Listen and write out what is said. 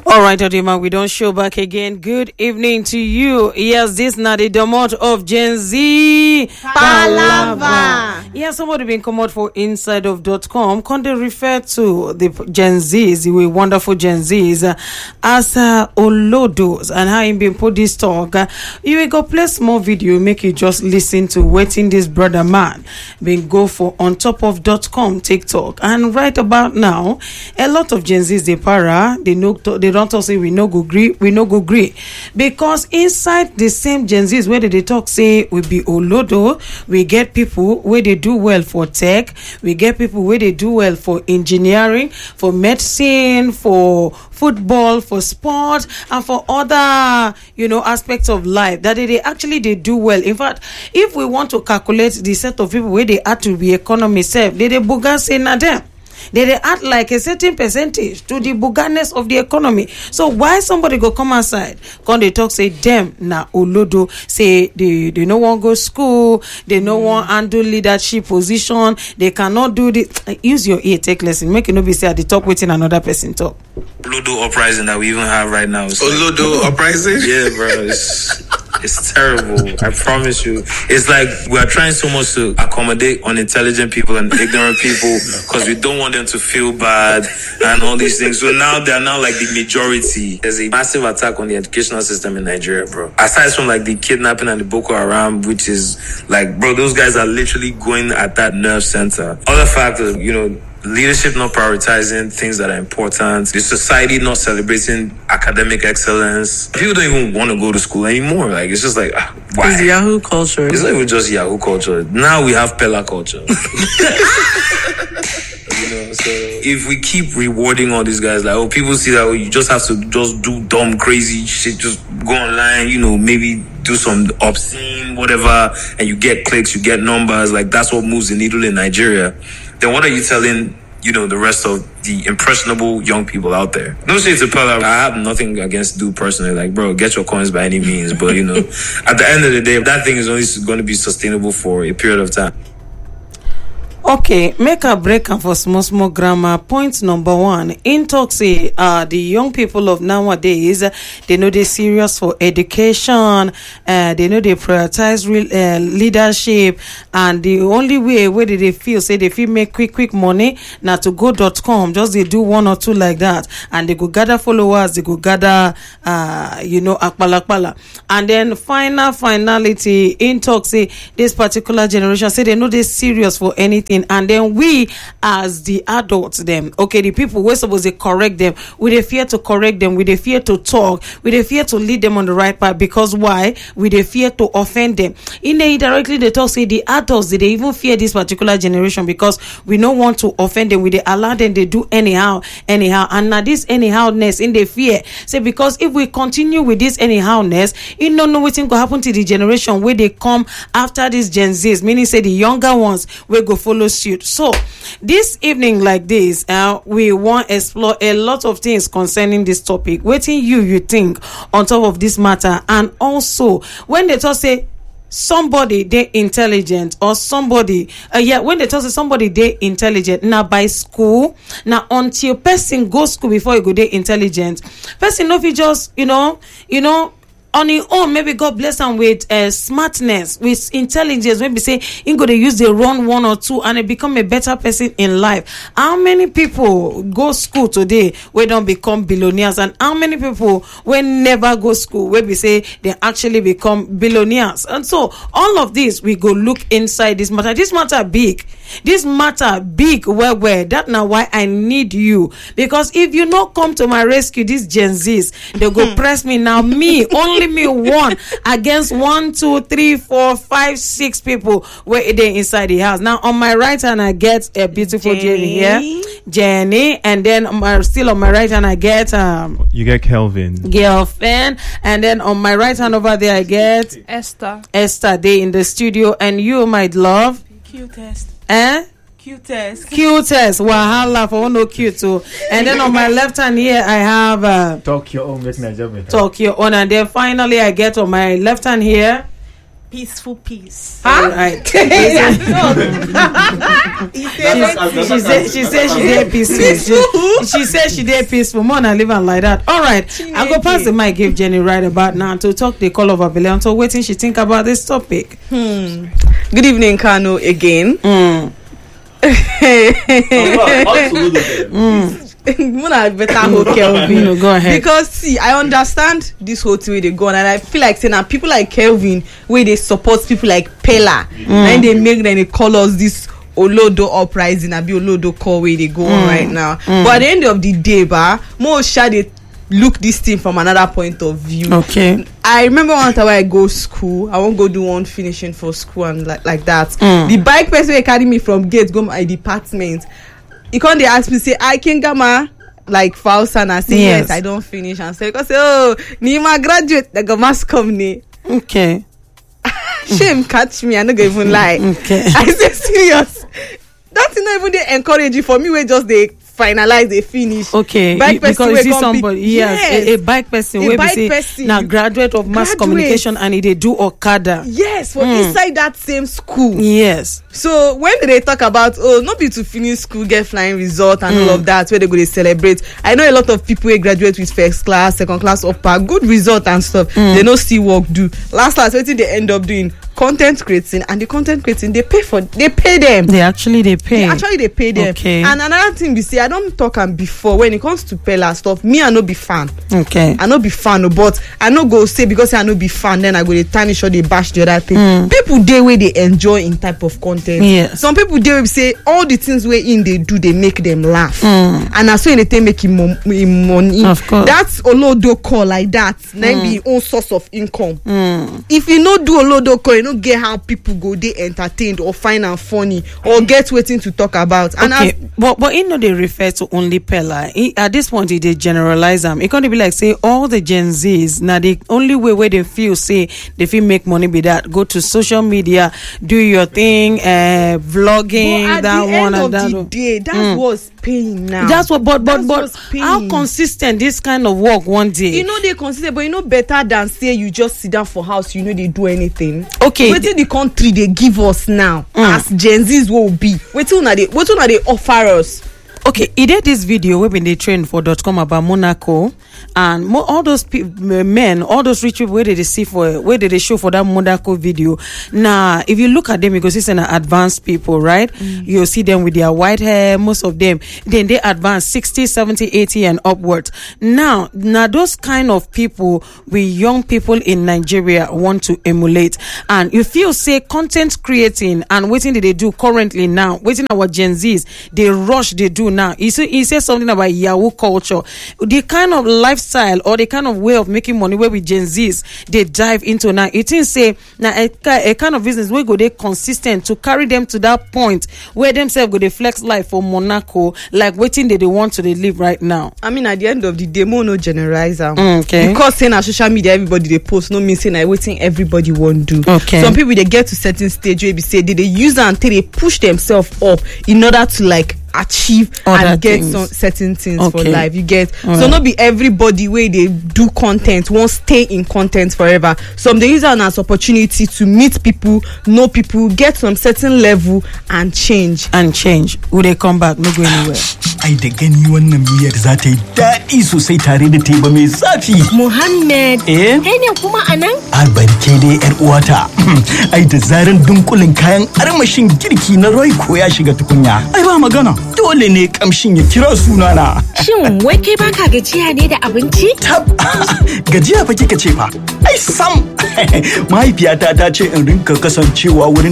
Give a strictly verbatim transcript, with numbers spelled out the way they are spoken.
All right, Odima, we don't show back again. Good evening to you. Yes, this not the domot of Gen Z Palava. Yes, somebody been come out for inside of dot com. Can they refer to the Gen Zs, the wonderful Gen Zs, uh, as uh, Olodos, and how him been put this talk. Uh, you will go play small video, make you just listen to waiting this brother man been go for on top of dot com TikTok. And right about now, a lot of Gen Zs they para, they know they don't talk say we no go agree, we no go agree. Because inside the same Gen Zs where they talk say we be Olodo, we get people where they do well for tech, we get people where they do well for engineering, for medicine, for football, for sport, and for other, you know, aspects of life that they, they actually they do well. In fact, if we want to calculate the set of people where they add to be economy self, they they boga say na them. They, they add like a certain percentage to the boganess of the economy. So why somebody go come outside, come they talk say them na Olodo, say they they no want go school, they no mm. want handle leadership position, they cannot do the use your ear, take lesson, make it no be say at the top waiting another person talk. Olodo uprising that we even have right now. Olodo like, uprising? Yeah, bro. It's, it's terrible. I promise you. It's like we are trying so much to accommodate unintelligent people and ignorant people because we don't want them to feel bad and all these things. So now they are now like the majority. There's a massive attack on the educational system in Nigeria, bro. Aside from like the kidnapping and the Boko Haram, which is like, bro, those guys are literally going at that nerve center. Other factors, you know, leadership not prioritizing things that are important, the society not celebrating academic excellence. People don't even want to go to school anymore. Like, it's just like, ah, why? It's Yahoo culture. It's not even just Yahoo culture. Now we have Pella culture. You know, so if we keep rewarding all these guys, like, oh, people see that, oh, you just have to just do dumb, crazy shit, just go online, you know, maybe do some obscene, whatever, and you get clicks, you get numbers, like, that's what moves the needle in Nigeria. Then what are you telling, you know, the rest of the impressionable young people out there? No shade to Pella. I have nothing against Dude personally. Like, bro, get your coins by any means. But, you know, at the end of the day, that thing is only going to be sustainable for a period of time. Okay, make a break and for small small grammar. Point number one, in talk say uh the young people of nowadays, they know they're serious for education, uh they know they prioritize real uh, leadership, and the only way where they feel say they feel make quick quick money now to go dot com, just they do one or two like that, and they go gather followers, they go gather uh you know akpalakpala, and then final finality in talk say this particular generation say they know they're serious for anything. And then we as the adults them, okay, the people we're supposed to correct them, we they fear to correct them, we they fear to talk, we they fear to lead them on the right path. Because why? We they fear to offend them. In the indirectly they talk say the adults they, they even fear this particular generation because we don't want to offend them, we they allow them they do anyhow anyhow and now this anyhowness in the fear say because if we continue with this anyhowness, you don't know what's going to happen to the generation where they come after these Gen Zs, meaning say the younger ones will go follow suit. So this evening like this, uh, we want to explore a lot of things concerning this topic. Waiting you you think on top of this matter, and also when they talk say somebody they intelligent or somebody uh, yeah when they talk say somebody they intelligent now by school, now until person go school before you go they intelligent person, no, if you just you know you know on his own, maybe God bless him with uh, smartness, with intelligence. Maybe say he go to use the wrong one or two and he become a better person in life. How many people go school today where don't become billionaires, and how many people when never go school where we say they actually become billionaires? And so all of this we go look inside this matter. This matter big. This matter big. Where where that now why I need you, because if you not come to my rescue, these Gen Zs they go press me now. Me only. Me one against one, two, three, four, five, six people where they inside the house. Now on my right hand I get a beautiful Jenny here, Jenny, and then on my, still on my right hand I get um you get Kelvin, girlfriend, and then on my right hand over there I get Esther. Esther, they in the studio, and you, my love, cutest, eh? Cutest. Cutest. Wahala for no cute too. And then on my left hand here I have uh, talk your own, make my job better. Talk your own, and then finally I get on my left hand here Peaceful peace. All right. she said she said she said she did peaceful. She, she said she did peaceful. More than living like that. All right. I go pass the mic. Give Jenny right about now to talk the call of Abele. So waiting she think about this topic. Hmm. Good evening, Kano again. Mm. mm. better hold Kelvin. No, go ahead. Because see, I understand this whole thing where they go on, and I feel like saying now people like Kelvin, where they support people like Pella, mm. and they make them they call us this Olodo uprising, and be Olodo call where they go mm. on right now. Mm. But at the end of the day, ba, more shall they look this thing from another point of view. Okay. I remember one time I go school, I won't go do one finishing for school and like like that. Mm. The bike person will carry me from gate go my department. He can't they ask me say I can gama like Fausa and I say yes. yes I don't finish and say because oh Nima graduate the gamas company. Okay. Shame catch me, I not gonna even lie. Okay. I say serious. That's not even they encourage you for me we just they finalize they finish. Okay, bike because you see somebody yes, yes. A, a bike person a bike person now graduate of mass graduate. communication and they do Okada. Yes, for mm. inside that same school. Yes. So when they talk about oh not be to finish school get flying result and mm. all of that where they go to celebrate. I know a lot of people who graduate with first class, second class, upper good result and stuff. Mm. They no see work do. Last last what they end up doing content creating and the content creating they pay for they pay them. They actually they pay. They actually they pay them. Okay. And another thing we say I don't talk and before when it comes to Pella stuff, me I no be fan. Okay. I no be fan, but I no go say because I no be fan, then I go they tarnish or they bash the other thing. Mm. People they way they enjoy in type of content. Yes. Some people they will say all the things where in they do they make them laugh. Mm. And as soon as they make him money. Of course. That's Olodo call like that. Mm. Then be own source of income. Mm. If you no do Olodo call, you no get how people go they entertained or find and funny or get waiting to talk about. And okay, as, but but you know they refer to only Pella. He, at this point, they generalize them. It can't be like say all the Gen Zs now. The only way where they feel say they feel make money be that go to social media, do your thing, uh, vlogging. But at that the one end and of that. the day, that's mm. what's paying now. That's what. But but that's but how consistent this kind of work one day? You know they consistent, but you know better than say you just sit down for house. You know they do anything. Okay. What in the country they give us now mm. as Gen Zs will be? What una they what una they offer us? Okay, he did this video where when they train for dot com about Monaco and mo- all those pe- men, all those rich people where did they see for where did they show for that Monaco video. Now, if you look at them, because it's an advanced people, right? Mm. You'll see them with their white hair, most of them. Then they advance sixty, seventy, eighty and upwards. Now, now those kind of people we young people in Nigeria want to emulate. And if you say content creating and waiting did they do currently now, waiting our Gen Zs, they rush, they do now. He said he says something about Yahoo culture. The kind of lifestyle or the kind of way of making money where with Gen Zs they dive into now. It didn't say now a, a kind of business where go they consistent to carry them to that point where themselves go they flex life for Monaco like waiting that they want to they live right now. I mean at the end of the day, more no generalizer. Mm, okay. Because saying on social media everybody they post no mean saying I waiting everybody won't do. Okay. Some people they get to certain stage where they say they, they use it until they push themselves up in order to like achieve other and get things. some certain things Okay. for life. You get All so right. not be everybody where they do content won't stay in content forever. Some they use it as opportunity to meet people, know people, get some certain level and change. And change. Will they come back? No go anywhere. Ai da gani wannan miyar za ta yi daɗi sosai tare da teba mai zafi. Muhammad, Eh? kai ne kuma anan? Albarke dai yar uwata. Ai da zaran dunkulin kayan armashin girki na Royco ya shiga tukunya. Ai ba magana. Dole ne kamshin ya kira sunana. Shin wai kai baka gajiya ne da abinci? Tab. Gajiya fa kika ce fa. Ai sam. Mahaifiyata ta ce in rinka kasancewa wurin